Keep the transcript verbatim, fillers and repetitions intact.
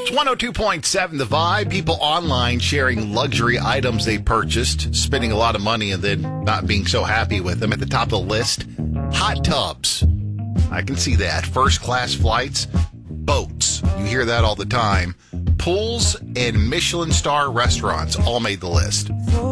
It's one oh two point seven The Vibe. People online sharing luxury items they purchased, spending a lot of money and then not being so happy with them. At the top of the list, hot tubs. I can see that. First class flights, boats. You hear that all the time. Pools and Michelin star restaurants all made the list.